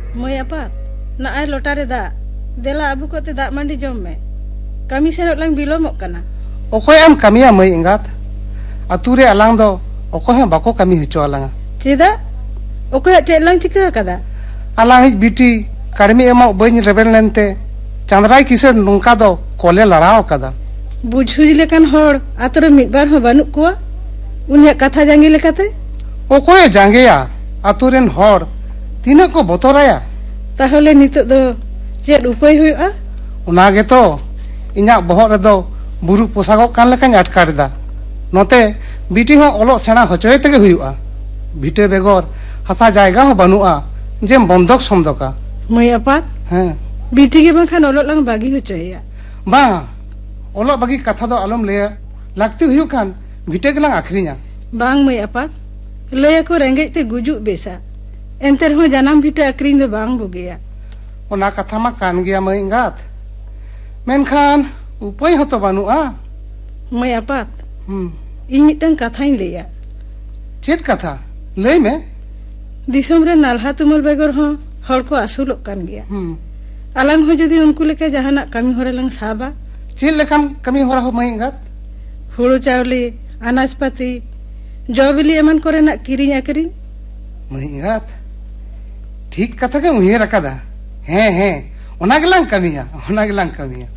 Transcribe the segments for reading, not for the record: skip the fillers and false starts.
Moy apa? Na ay lotare da. Dela abu ko te da mandi jom me. Kami senot lang bilomok kana. Okoy am kami amay ingat. Ature alang do okoy ham bako kami hicho alanga. Cida? Okoy cek lang cika kada. Alang hij biti karmi ema bain rebel nente. Chandrai kisar nungka do kole larao kada. Bujhui lekan hor ature midbar ho banuk kuwa. Unya katha jangi lekate? Okoy jange ya. Aturen hor tina ko botoraya. Tahole nitok do cek upay huyu'a? Una geto inya bohok redo buru posagok kan lekany atkar da. Note biti ho olok sena hocoy tege huyu'a. Bite begor hasa jayga ho banu'a jem bondok somdoka. Moy apa? Heं. Biti ke bangkhan olok lang bagi hocoy ya. Bang, olok bagi katha do alom leya. Lagti huyuk kan bite gelang akhrinya. Bang moy apa? Lay aku rengge te gujuk besa. Enter ho janam bite akring do bang bugia. Ona katha ma kan gya mai ingat. Menkhan upay ho to banu'a. Moy apa? Ing mitang kathain leya. Chet katha lay me. Disom re nalha tumul begor ho hor ko asulok kan gya. Alang ho jodi unku leka jahanak kami hore lang saba. Chet lekan kami hora ho mai ingat. Huru chawli, anajpati, jobili eman kore nak kirinya akring. Mai ingat. Thik katha ke uhe rakada. He, ona gelang kamiya, ona gelang kamiya.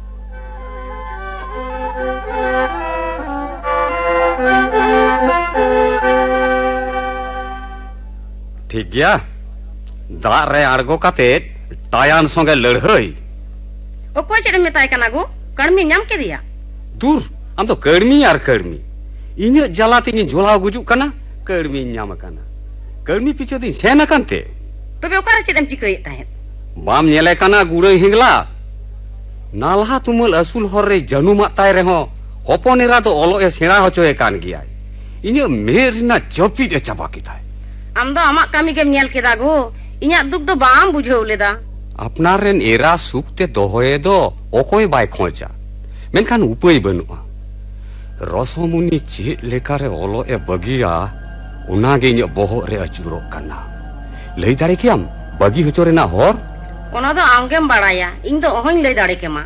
ठीक गया दा रे आड़गो काते तायान संगे लड़हई ओकोय चेद मेताय कना गो कर्मी नाम के दिया दूर आम तो कर्मी यार कर्मी इने जलाते नि झोला गुजुक कना कर्मी नाम कना कर्मी पीछे दिन सेना कांते तबे ओकारे चेदम चिकय ताहे बाम नेले कना गुड़ै हिंगला नालहा तुमल असुल हर रे जनुमा ताय रे हो होपोनेरा तो ओलो ए सेना होचोय कान गिया इने मेरना जपी दे चाबा किताय आम दो आमा कामी गेम नेल केदा गो इnya दुख दो बाम बुझौ लेदा अपनार रेन एरा सुखते दोहोए दो ओकोय बाय खोजा मेनखान उपय बनुआ रसमुनि चे लेकारे ओलो ए बगिया उनागे इnya बोहो रे अचुरो कना लई दारे कियाम बगी होचोरे ना हर ओना दो आमगेम बाड़ाया इन दो ओहन लई दाड़े केमा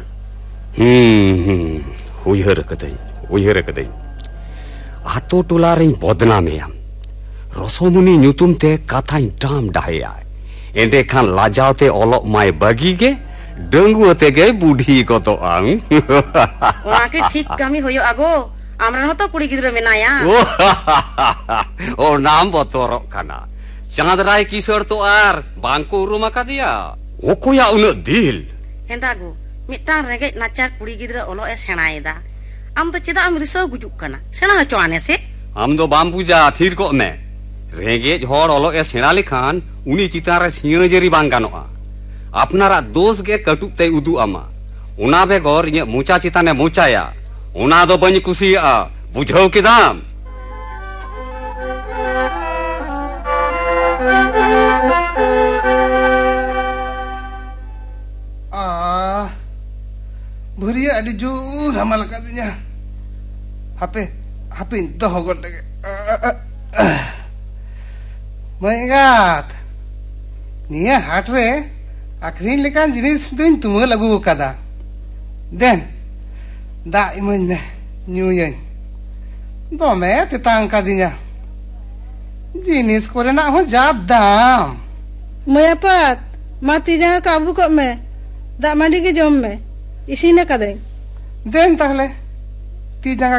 उयहर कदई आतो टोला रे बदनामेयाम रसमुनि नुतुम ते काथाई डाम डाहया एंडे खान लाजावते ओलोक माय बगी गे डंगुआ ते गे बुढ़ी को तो आंग ओना के ठीक कामी होयो आगो आमरा हो तो कुड़ी गिद्र मेनाया ओ नाम बतोरो खाना चांदराय किशोर तो आर बांको उरुमा का दिया ओ कोया उन दिल हेंदागो मिटान रेगे नाचार कुड़ी गिद्र ओलो ए सेनायदा आम तो चेदा आम रिसो गुजुक कना सेना हचो आने से आम दो बाम्बुजा थीर को में रेगे हर ओलो ए सेना लिखान उनी चितारे सिंहजरी बांग गानोआ अपनारा दोष गे कटुक ते उदु आमा उना बेगोर इnye मुचा चिताने मुचाया उना दो बनी कुसिया बुझौ किदाम भुरिया अडी जोर हमाल कादिnya HP doh gon lagi Mengingat Nia hatre akhirin lekan jenis tuin tumu lagu kada Den Da imun me nyuyen Do me titang kadinya Jenis kore nak ho jab dam Mayapat mati jangan kabu kok me dak mandi ke jom me isine kadai Den tahle ti jangan